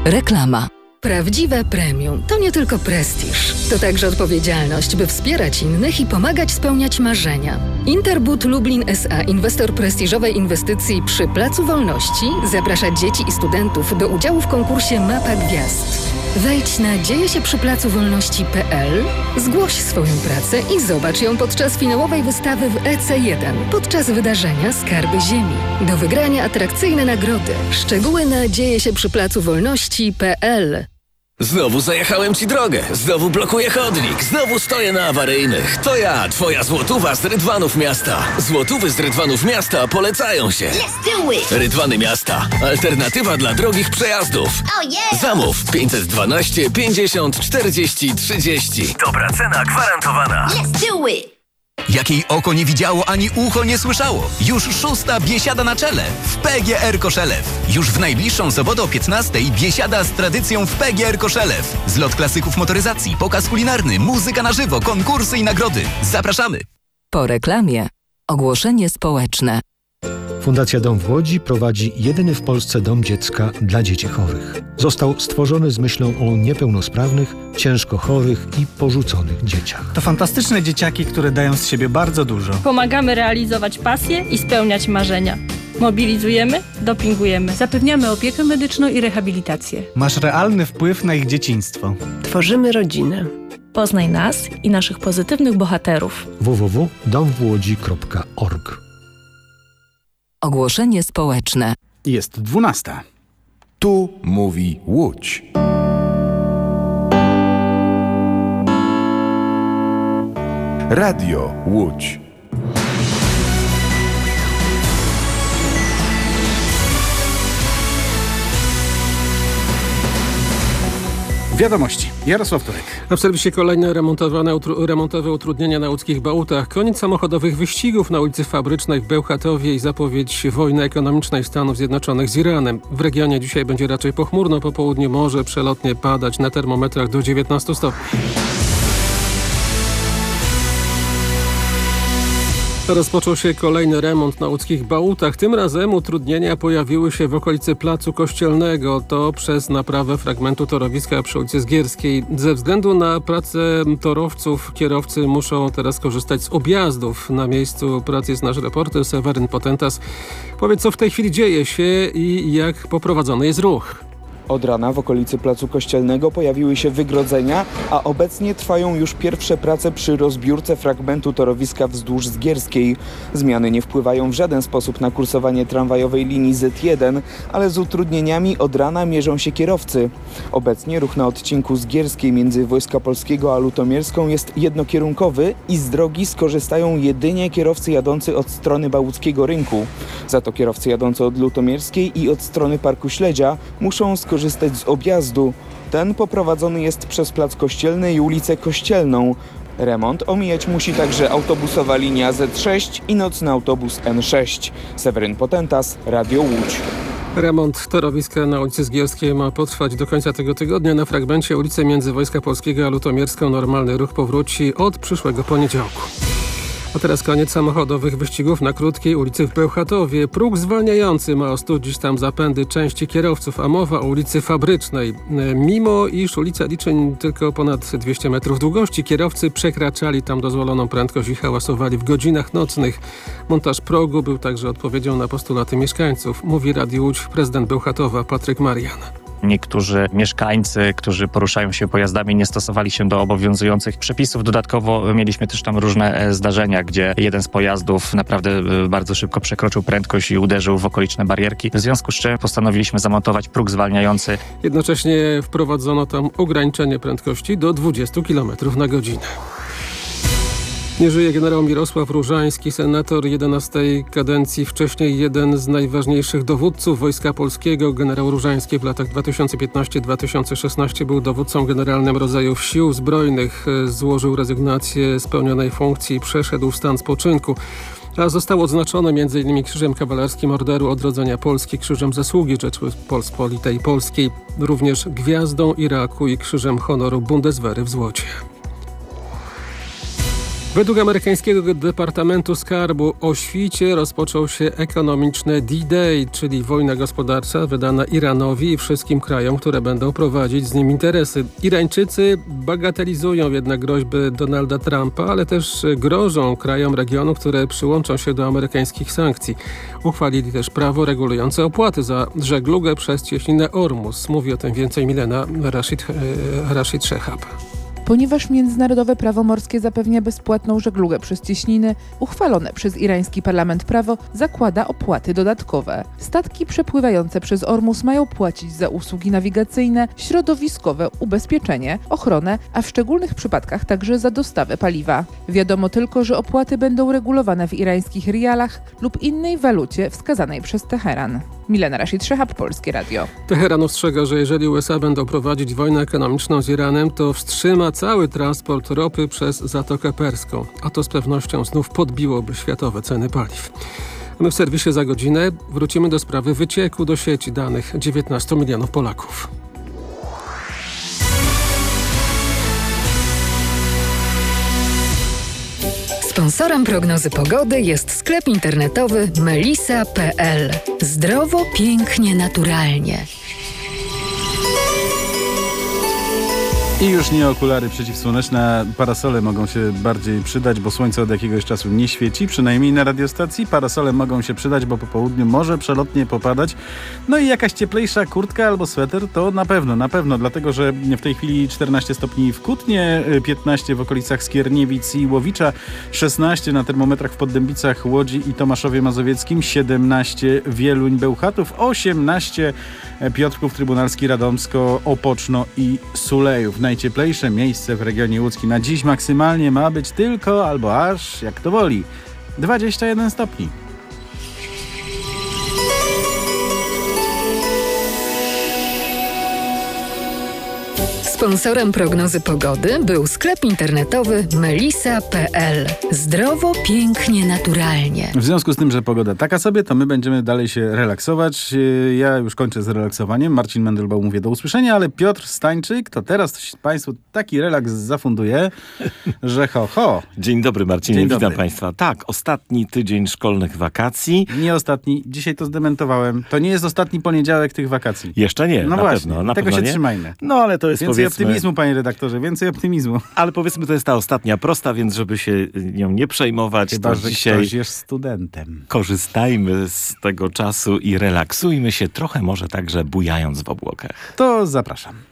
Reklama. Prawdziwe premium to nie tylko prestiż, to także odpowiedzialność, by wspierać innych i pomagać spełniać marzenia. Interbud Lublin S.A., inwestor prestiżowej inwestycji przy Placu Wolności, zaprasza dzieci i studentów do udziału w konkursie Mapa Gwiazd. Wejdź na dziejesieprzyplacowolności.pl, zgłoś swoją pracę i zobacz ją podczas finałowej wystawy w EC1, podczas wydarzenia Skarby Ziemi. Do wygrania atrakcyjne nagrody. Szczegóły na dziejesieprzyplacowolności.pl. Znowu zajechałem ci drogę, znowu blokuję chodnik, znowu stoję na awaryjnych. To ja, twoja złotówa z Rydwanów Miasta. Złotówy z Rydwanów Miasta polecają się. Let's do it! Rydwany Miasta. Alternatywa dla drogich przejazdów. Oh yeah! Zamów 512 50 40 30. Dobra cena gwarantowana. Let's do it! Jakiej oko nie widziało, ani ucho nie słyszało. Już 6. biesiada na czele w PGR Koszelew. Już w najbliższą sobotę o 15:00 biesiada z tradycją w PGR Koszelew. Zlot klasyków motoryzacji, pokaz kulinarny, muzyka na żywo, konkursy i nagrody. Zapraszamy! Po reklamie ogłoszenie społeczne. Fundacja Dom w Łodzi prowadzi jedyny w Polsce dom dziecka dla dzieci chorych. Został stworzony z myślą o niepełnosprawnych, ciężko chorych i porzuconych dzieciach. To fantastyczne dzieciaki, które dają z siebie bardzo dużo. Pomagamy realizować pasje i spełniać marzenia. Mobilizujemy, dopingujemy. Zapewniamy opiekę medyczną i rehabilitację. Masz realny wpływ na ich dzieciństwo. Tworzymy rodzinę. Poznaj nas i naszych pozytywnych bohaterów. www.domwłodzi.org. Ogłoszenie społeczne. Jest 12:00. Tu mówi Łódź. Radio Łódź. Wiadomości. Jarosław Turek. A w serwisie kolejne remontowe utrudnienia na łódzkich Bałutach. Koniec samochodowych wyścigów na ulicy Fabrycznej w Bełchatowie i zapowiedź wojny ekonomicznej Stanów Zjednoczonych z Iranem. W regionie dzisiaj będzie raczej pochmurno, po południu może przelotnie padać, na termometrach do 19 stopni. Rozpoczął się kolejny remont na łódzkich Bałutach. Tym razem utrudnienia pojawiły się w okolicy Placu Kościelnego. To przez naprawę fragmentu torowiska przy ulicy Zgierskiej. Ze względu na pracę torowców kierowcy muszą teraz korzystać z objazdów. Na miejscu pracy jest nasz reporter Seweryn Potentas. Powiedz, co w tej chwili dzieje się i jak poprowadzony jest ruch. Od rana w okolicy Placu Kościelnego pojawiły się wygrodzenia, a obecnie trwają już pierwsze prace przy rozbiórce fragmentu torowiska wzdłuż Zgierskiej. Zmiany nie wpływają w żaden sposób na kursowanie tramwajowej linii Z1, ale z utrudnieniami od rana mierzą się kierowcy. Obecnie ruch na odcinku Zgierskiej między Wojska Polskiego a Lutomierską jest jednokierunkowy i z drogi skorzystają jedynie kierowcy jadący od strony Bałuckiego Rynku. Za to kierowcy jadący od Lutomierskiej i od strony Parku Śledzia muszą skorzystać z objazdu. Ten poprowadzony jest przez Plac Kościelny i ulicę Kościelną. Remont omijać musi także autobusowa linia Z6 i nocny autobus N6. Seweryn Potentas, Radio Łódź. Remont torowiska na ulicy Zgierskiej ma potrwać do końca tego tygodnia. Na fragmencie ulicy między Wojska Polskiego a Lutomierską normalny ruch powróci od przyszłego poniedziałku. A teraz koniec samochodowych wyścigów na Krótkiej ulicy w Bełchatowie. Próg zwalniający ma ostudzić tam zapędy części kierowców, a mowa o ulicy Fabrycznej. Mimo iż ulica liczy tylko ponad 200 metrów długości, kierowcy przekraczali tam dozwoloną prędkość i hałasowali w godzinach nocnych. Montaż progu był także odpowiedzią na postulaty mieszkańców, mówi Radiu Łódź prezydent Bełchatowa Patryk Marian. Niektórzy mieszkańcy, którzy poruszają się pojazdami, nie stosowali się do obowiązujących przepisów. Dodatkowo mieliśmy też tam różne zdarzenia, gdzie jeden z pojazdów naprawdę bardzo szybko przekroczył prędkość i uderzył w okoliczne barierki. W związku z czym postanowiliśmy zamontować próg zwalniający. Jednocześnie wprowadzono tam ograniczenie prędkości do 20 km na godzinę. Nie żyje generał Mirosław Różański, senator 11 kadencji, wcześniej jeden z najważniejszych dowódców Wojska Polskiego. Generał Różański w latach 2015-2016 był dowódcą generalnym rodzajów sił zbrojnych. Złożył rezygnację z pełnionej funkcji i przeszedł w stan spoczynku. A został odznaczony m.in. Krzyżem Kawalerskim Orderu Odrodzenia Polski, Krzyżem Zasługi Rzeczypospolitej Polskiej, również Gwiazdą Iraku i Krzyżem Honoru Bundeswehry w złocie. Według amerykańskiego Departamentu Skarbu o świcie rozpoczął się ekonomiczny D-Day, czyli wojna gospodarcza wydana Iranowi i wszystkim krajom, które będą prowadzić z nim interesy. Irańczycy bagatelizują jednak groźby Donalda Trumpa, ale też grożą krajom regionu, które przyłączą się do amerykańskich sankcji. Uchwalili też prawo regulujące opłaty za żeglugę przez cieśninę Ormus. Mówi o tym więcej Milena Rashid Shehab. Ponieważ międzynarodowe prawo morskie zapewnia bezpłatną żeglugę przez cieśniny, uchwalone przez irański parlament prawo zakłada opłaty dodatkowe. Statki przepływające przez Ormus mają płacić za usługi nawigacyjne, środowiskowe, ubezpieczenie, ochronę, a w szczególnych przypadkach także za dostawę paliwa. Wiadomo tylko, że opłaty będą regulowane w irańskich rialach lub innej walucie wskazanej przez Teheran. Milena Rashid Shehab, Polskie Radio. Teheran ostrzega, że jeżeli USA będą prowadzić wojnę ekonomiczną z Iranem, to wstrzyma cały transport ropy przez Zatokę Perską, a to z pewnością znów podbiłoby światowe ceny paliw. My w serwisie za godzinę wrócimy do sprawy wycieku do sieci danych 19 milionów Polaków. Sponsorem prognozy pogody jest sklep internetowy melisa.pl. Zdrowo, pięknie, naturalnie. I już nie okulary przeciwsłoneczne, parasole mogą się bardziej przydać, bo słońce od jakiegoś czasu nie świeci, przynajmniej na radiostacji. Parasole mogą się przydać, bo po południu może przelotnie popadać. No i jakaś cieplejsza kurtka albo sweter to na pewno, dlatego że w tej chwili 14 stopni w Kutnie, 15 w okolicach Skierniewic i Łowicza, 16 na termometrach w Poddębicach, Łodzi i Tomaszowie Mazowieckim, 17 Wieluń, Bełchatów, 18 Piotrków, Trybunalski, Radomsko, Opoczno i Sulejów. Najcieplejsze miejsce w regionie łódzkim na dziś maksymalnie ma być tylko albo aż, jak to woli, 21 stopni. Sponsorem prognozy pogody był sklep internetowy melisa.pl. Zdrowo, pięknie, naturalnie. W związku z tym, że pogoda taka sobie, to my będziemy dalej się relaksować. Ja już kończę z relaksowaniem. Marcin Mendelbaum mówię do usłyszenia, ale Piotr Stańczyk to teraz Państwu taki relaks zafunduje, że ho. Dzień dobry, Marcinie, witam Państwa. Tak, ostatni tydzień szkolnych wakacji. Nie ostatni, dzisiaj to zdementowałem. To nie jest ostatni poniedziałek tych wakacji. Jeszcze nie, no na właśnie, pewno. Tego się nie. trzymajmy. No ale to jest Więcej optymizmu, panie redaktorze, więcej optymizmu. Ale powiedzmy, to jest ta ostatnia prosta, więc żeby się nią nie przejmować, chyba, to że dzisiaj ktoś jest studentem. Korzystajmy z tego czasu i relaksujmy się trochę, może także bujając w obłokach. To zapraszam.